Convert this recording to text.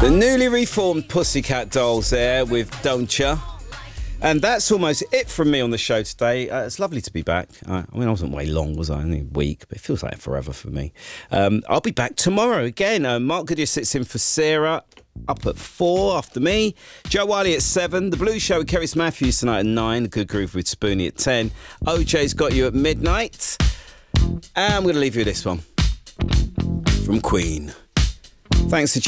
The newly reformed Pussycat Dolls there with Don't Ya. And that's almost it from me on the show today. It's lovely to be back. I wasn't way long, was I? Only a week, but it feels like forever for me. I'll be back tomorrow again. Mark Goodyear sits in for Sarah up at 4 after me. Joe Wiley at 7. The Blues Show with Kerry Matthews tonight at 9. Good Groove with Spoonie at 10. OJ's got you at midnight. And I'm going to leave you with this one from Queen. Thanks for